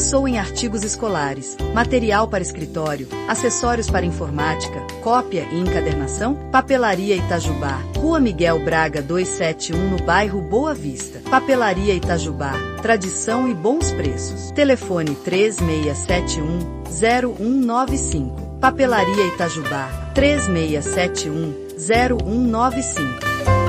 Pensou em artigos escolares, material para escritório, acessórios para informática, cópia e encadernação? Papelaria Itajubá, Rua Miguel Braga 271 no bairro Boa Vista. Papelaria Itajubá, tradição e bons preços. Telefone 3671-0195. Papelaria Itajubá, 3671-0195.